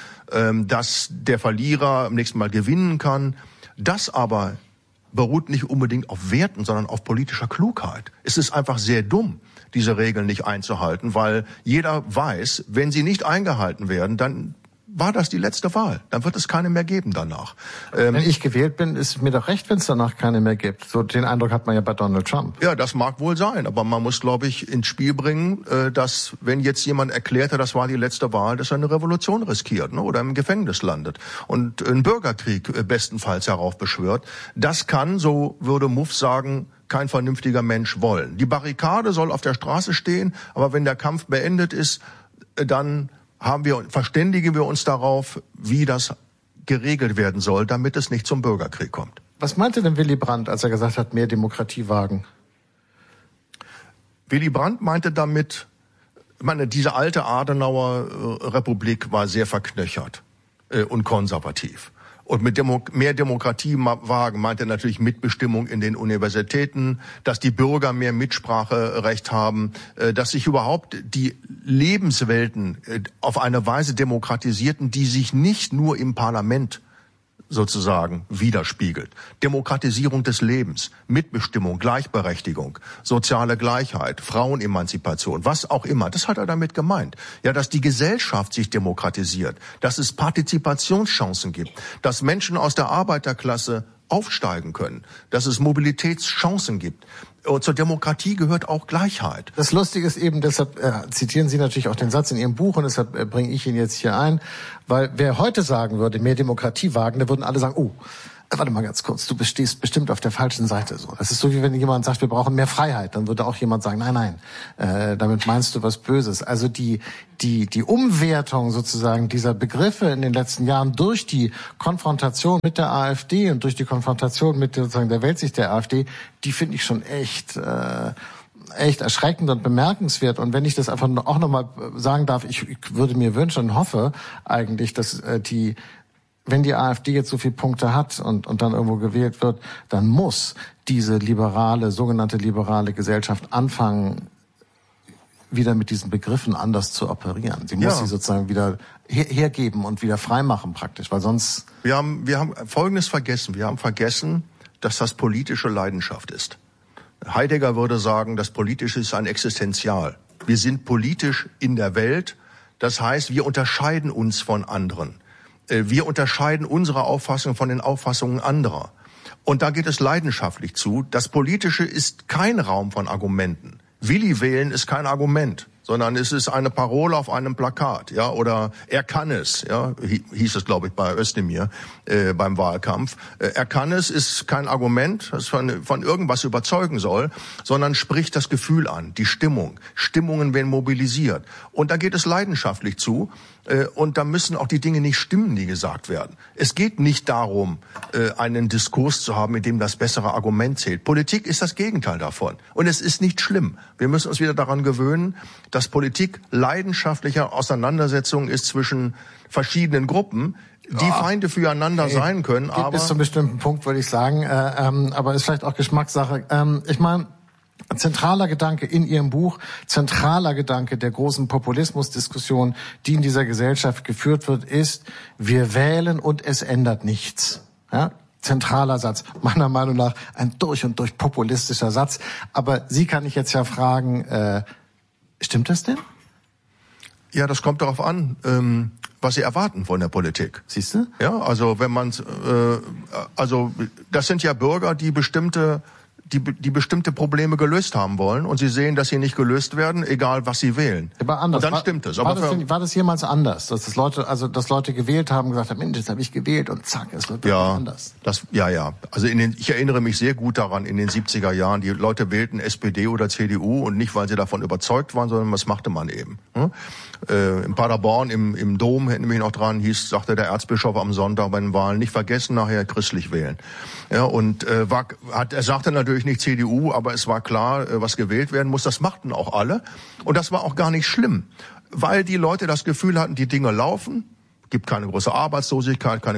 dass der Verlierer am nächsten Mal gewinnen kann. Das aber beruht nicht unbedingt auf Werten, sondern auf politischer Klugheit. Es ist einfach sehr dumm, diese Regeln nicht einzuhalten, weil jeder weiß, wenn sie nicht eingehalten werden, dann war das die letzte Wahl. Dann wird es keine mehr geben danach. Ähm, wenn ich gewählt bin, ist mir doch recht, wenn es danach keine mehr gibt. So den Eindruck hat man ja bei Donald Trump. Ja, das mag wohl sein, aber man muss, glaube ich, ins Spiel bringen, äh, dass wenn jetzt jemand erklärte, das war die letzte Wahl, dass er eine Revolution riskiert, ne, oder im Gefängnis landet und einen Bürgerkrieg äh, bestenfalls heraufbeschwört. Das kann, so würde Mouffe sagen, kein vernünftiger Mensch wollen. Die Barrikade soll auf der Straße stehen, aber wenn der Kampf beendet ist, äh, dann haben wir, verständigen wir uns darauf, wie das geregelt werden soll, damit es nicht zum Bürgerkrieg kommt. Was meinte denn Willy Brandt, als er gesagt hat, mehr Demokratie wagen? Willy Brandt meinte damit, ich meine, diese alte Adenauer Republik war sehr verknöchert äh, und konservativ. Und mit Demo- mehr Demokratie wagen meint er natürlich Mitbestimmung in den Universitäten, dass die Bürger mehr Mitspracherecht haben, dass sich überhaupt die Lebenswelten auf eine Weise demokratisierten, die sich nicht nur im Parlament sozusagen widerspiegelt. Demokratisierung des Lebens, Mitbestimmung, Gleichberechtigung, soziale Gleichheit, Frauenemanzipation, was auch immer. Das hat er damit gemeint. Ja, dass die Gesellschaft sich demokratisiert, dass es Partizipationschancen gibt, dass Menschen aus der Arbeiterklasse aufsteigen können, dass es Mobilitätschancen gibt. Und zur Demokratie gehört auch Gleichheit. Das Lustige ist eben, deshalb äh, zitieren Sie natürlich auch den Satz in Ihrem Buch und deshalb äh, bringe ich ihn jetzt hier ein, weil wer heute sagen würde, mehr Demokratie wagen, da würden alle sagen, oh, warte mal ganz kurz, du stehst bestimmt auf der falschen Seite. So, das ist so, wie wenn jemand sagt, wir brauchen mehr Freiheit, dann würde auch jemand sagen, nein, nein, äh, damit meinst du was Böses. Also die die die Umwertung sozusagen dieser Begriffe in den letzten Jahren durch die Konfrontation mit der AfD und durch die Konfrontation mit sozusagen der Weltsicht der AfD, die finde ich schon echt äh, echt erschreckend und bemerkenswert. Und wenn ich das einfach auch nochmal sagen darf, ich, ich würde mir wünschen und hoffe eigentlich, dass äh, die wenn die AfD jetzt so viele Punkte hat und, und dann irgendwo gewählt wird, dann muss diese liberale, sogenannte liberale Gesellschaft anfangen, wieder mit diesen Begriffen anders zu operieren. Sie muss ja. sie sozusagen wieder her hergeben und wieder freimachen praktisch, weil sonst... Wir haben, wir haben Folgendes vergessen. Wir haben vergessen, dass das politische Leidenschaft ist. Heidegger würde sagen, das Politische ist ein Existenzial. Wir sind politisch in der Welt. Das heißt, wir unterscheiden uns von anderen. Wir unterscheiden unsere Auffassung von den Auffassungen anderer. Und da geht es leidenschaftlich zu. Das Politische ist kein Raum von Argumenten. Willi wählen ist kein Argument, sondern es ist eine Parole auf einem Plakat, ja, oder er kann es, ja, hieß es, glaube ich, bei Özdemir äh, beim Wahlkampf. Äh, er kann es ist kein Argument, das von, von irgendwas überzeugen soll, sondern spricht das Gefühl an, die Stimmung. Stimmungen werden mobilisiert. Und da geht es leidenschaftlich zu. Äh, und da müssen auch die Dinge nicht stimmen, die gesagt werden. Es geht nicht darum, äh, einen Diskurs zu haben, in dem das bessere Argument zählt. Politik ist das Gegenteil davon. Und es ist nicht schlimm. Wir müssen uns wieder daran gewöhnen, dass Politik leidenschaftliche Auseinandersetzung ist zwischen verschiedenen Gruppen, die ja. Feinde füreinander okay. sein können. Geht aber bis zu einem bestimmten Punkt, würde ich sagen. Äh, ähm, aber ist vielleicht auch Geschmackssache. Ähm, ich meine, zentraler Gedanke in Ihrem Buch, zentraler Gedanke der großen Populismusdiskussion, die in dieser Gesellschaft geführt wird, ist, wir wählen und es ändert nichts. Ja? Zentraler Satz, meiner Meinung nach ein durch und durch populistischer Satz. Aber Sie kann ich jetzt ja fragen, äh, stimmt das denn? Ja, das kommt darauf an, ähm, was Sie erwarten von der Politik. Siehst du? Ja, also wenn man, äh, also das sind ja Bürger, die bestimmte Die, die bestimmte Probleme gelöst haben wollen und sie sehen, dass sie nicht gelöst werden, egal was sie wählen. Aber anders. Und dann war, stimmt es. Aber Aber war, das, war das jemals anders, dass das Leute, also dass Leute gewählt haben, gesagt haben, Mensch, jetzt habe ich gewählt und zack, es wird ja, anders. Das, ja, ja. Also in den, ich erinnere mich sehr gut daran, in den siebziger Jahren, die Leute wählten S P D oder C D U und nicht, weil sie davon überzeugt waren, sondern was machte man eben. Hm? Äh, in Paderborn im, im Dom, erinnere mich noch dran, hieß, sagte der Erzbischof am Sonntag bei den Wahlen, nicht vergessen, nachher christlich wählen. Ja, und äh, war, hat, er sagte natürlich nicht C D U, aber es war klar, was gewählt werden muss. Das machten auch alle. Und das war auch gar nicht schlimm, weil die Leute das Gefühl hatten, die Dinge laufen, gibt keine große Arbeitslosigkeit, keine